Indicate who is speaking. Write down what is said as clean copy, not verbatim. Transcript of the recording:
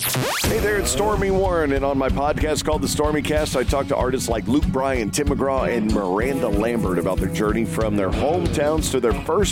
Speaker 1: Hey there, it's Stormy Warren, and on my podcast called The Stormy Cast, I talk to artists like Luke Bryan, Tim McGraw, and Miranda Lambert about their journey from their hometowns to their first